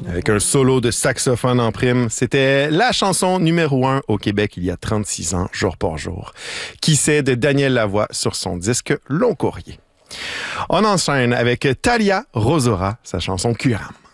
avec un solo de saxophone en prime. C'était la chanson numéro 1 au Québec il y a 36 ans, jour pour jour. Qui sait de Daniel Lavoie sur son disque Long Courrier. On enchaîne avec Thalia Rosora, sa chanson Curam.